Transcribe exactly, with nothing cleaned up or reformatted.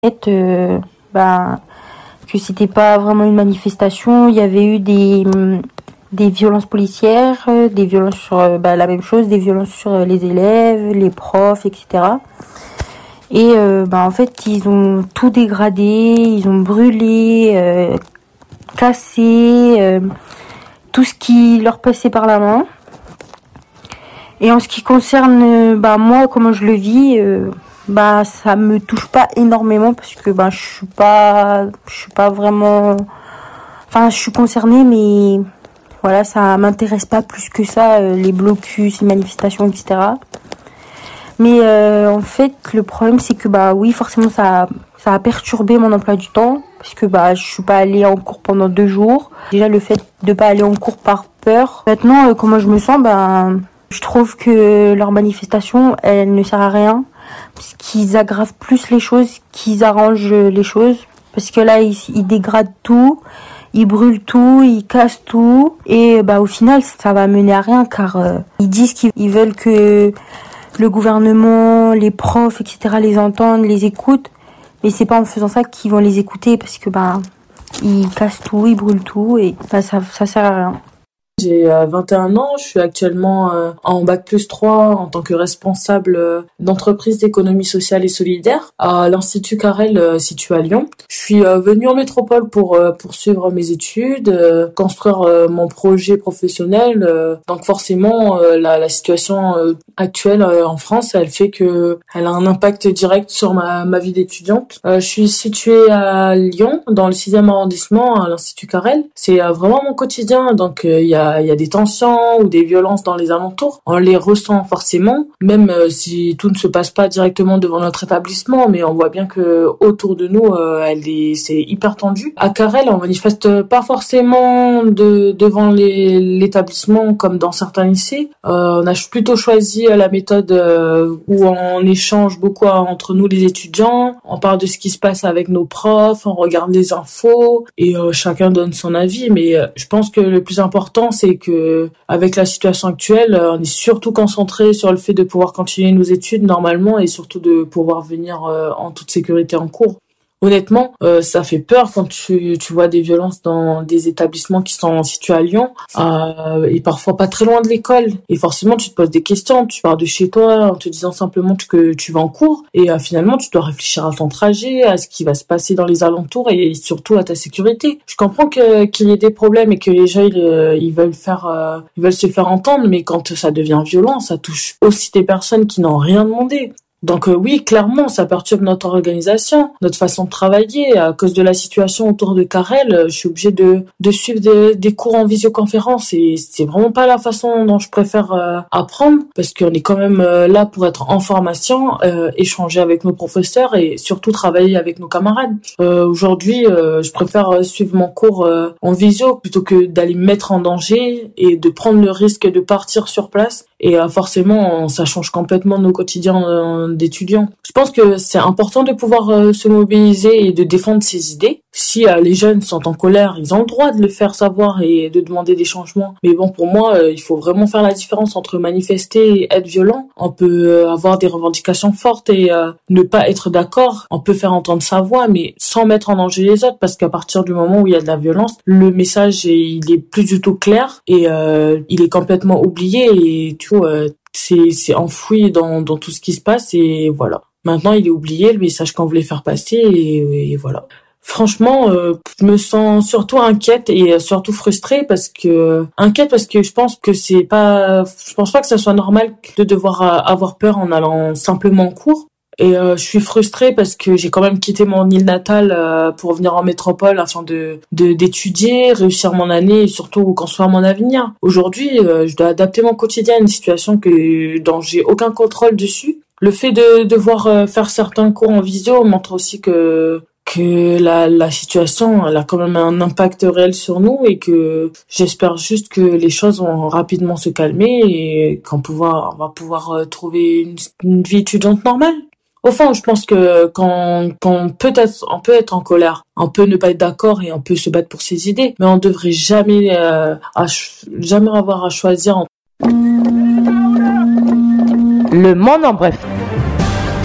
fait, euh, bah, que c'était pas vraiment une manifestation. Il y avait eu des, des violences policières, des violences sur bah, la même chose, des violences sur les élèves, les profs, et cetera. Et euh, bah, en fait, ils ont tout dégradé, ils ont brûlé, euh, cassé, euh, tout ce qui leur passait par la main. Et en ce qui concerne bah, moi, comment je le vis, euh, bah ça me touche pas énormément parce que bah je suis pas je suis pas vraiment enfin je suis concernée, mais voilà, ça m'intéresse pas plus que ça, euh, les blocus, les manifestations, etc. Mais euh, en fait le problème c'est que bah oui, forcément ça ça a perturbé mon emploi du temps parce que bah je suis pas allée en cours pendant deux jours. Déjà le fait de pas aller en cours par peur. Maintenant euh, comment je me sens, bah je trouve que leur manifestation elle ne sert à rien. Parce qu'ils aggravent plus les choses, qu'ils arrangent les choses. Parce que là, ils, ils dégradent tout, ils brûlent tout, ils cassent tout. Et bah au final, ça va mener à rien car euh, ils disent qu'ils veulent que le gouvernement, les profs, et cetera les entendent, les écoutent. Mais c'est pas en faisant ça qu'ils vont les écouter parce que bah ils cassent tout, ils brûlent tout et bah, ça, ça sert à rien. J'ai vingt et un ans, je suis actuellement euh, en bac plus trois en tant que responsable euh, d'entreprise d'économie sociale et solidaire à l'Institut Carrel euh, situé à Lyon. Je suis euh, venue en métropole pour euh, poursuivre mes études, euh, construire euh, mon projet professionnel. Euh, donc forcément, euh, la, la situation euh, actuelle euh, en France, elle fait que elle a un impact direct sur ma, ma vie d'étudiante. Euh, je suis située à Lyon, dans le sixième arrondissement, à l'Institut Carrel. C'est euh, vraiment mon quotidien, donc il euh, y a il y a des tensions ou des violences dans les alentours, on les ressent forcément, même euh, si tout ne se passe pas directement devant notre établissement, mais on voit bien que autour de nous, euh, elle est, c'est hyper tendu. À Carrel, on manifeste pas forcément de, devant les, l'établissement comme dans certains lycées. Euh, on a plutôt choisi la méthode euh, où on échange beaucoup entre nous les étudiants, on parle de ce qui se passe avec nos profs, on regarde les infos et euh, chacun donne son avis, mais euh, je pense que le plus important, c'est que avec la situation actuelle, on est surtout concentré sur le fait de pouvoir continuer nos études normalement et surtout de pouvoir venir en toute sécurité en cours. Honnêtement, euh, ça fait peur quand tu, tu vois des violences dans des établissements qui sont situés à Lyon euh, et parfois pas très loin de l'école. Et forcément, tu te poses des questions, tu pars de chez toi en te disant simplement que tu vas en cours et euh, finalement, tu dois réfléchir à ton trajet, à ce qui va se passer dans les alentours et surtout à ta sécurité. Je comprends que qu'il y ait des problèmes et que les gens ils, ils veulent faire, euh, ils veulent se faire entendre, mais quand ça devient violent, ça touche aussi des personnes qui n'ont rien demandé. Donc euh, oui, clairement, ça perturbe notre organisation, notre façon de travailler. À cause de la situation autour de Carrel, euh, je suis obligée de, de suivre des, des cours en visioconférence et c'est vraiment pas la façon dont je préfère euh, apprendre parce qu'on est quand même euh, là pour être en formation, euh, échanger avec nos professeurs et surtout travailler avec nos camarades. Euh, aujourd'hui, euh, je préfère suivre mon cours euh, en visio plutôt que d'aller me mettre en danger et de prendre le risque de partir sur place. Et euh, forcément, ça change complètement nos quotidiens euh, d'étudiants. Je pense que c'est important de pouvoir euh, se mobiliser et de défendre ses idées. Si euh, les jeunes sont en colère, ils ont le droit de le faire savoir et de demander des changements. Mais bon, pour moi, euh, il faut vraiment faire la différence entre manifester et être violent. On peut euh, avoir des revendications fortes et euh, ne pas être d'accord. On peut faire entendre sa voix, mais sans mettre en danger les autres, parce qu'à partir du moment où il y a de la violence, le message est, il est plus du tout clair et euh, il est complètement oublié et tu vois, euh, c'est c'est enfoui dans dans tout ce qui se passe et voilà. Maintenant, il est oublié le message qu'on voulait faire passer et, et voilà. Franchement, euh, je me sens surtout inquiète et surtout frustrée parce que inquiète parce que je pense que c'est pas, je pense pas que ça soit normal de devoir avoir peur en allant simplement en cours. Et euh, je suis frustrée parce que j'ai quand même quitté mon île natale euh, pour venir en métropole afin de, de d'étudier, réussir mon année et surtout construire mon avenir. Aujourd'hui, euh, je dois adapter mon quotidien à une situation que dont j'ai aucun contrôle dessus. Le fait de devoir euh, faire certains cours en visio montre aussi que que la, la situation elle a quand même un impact réel sur nous et que j'espère juste que les choses vont rapidement se calmer et qu'on pouvoir, on va pouvoir trouver une, une vie étudiante normale. Au fond, je pense que quand, quand peut être, on peut être en colère, on peut ne pas être d'accord et on peut se battre pour ses idées, mais on devrait jamais, euh, à, jamais avoir à choisir. Le monde en bref.